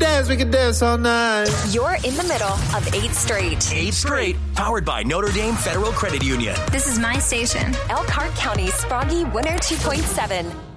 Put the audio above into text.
dance all night. You're in the middle of 8 Straight. 8 Straight, powered by Notre Dame Federal Credit Union. This is my station. Elkhart County's Froggy Winner 2.7.